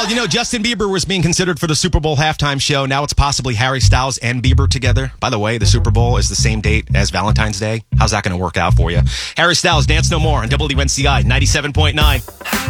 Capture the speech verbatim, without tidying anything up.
Well, you know, Justin Bieber was being considered for the Super Bowl halftime show. Now it's possibly Harry Styles and Bieber together. By the way, the Super Bowl is the same date as Valentine's Day. How's that going to work out for you? Harry Styles, Dance No More on W N C I ninety-seven point nine.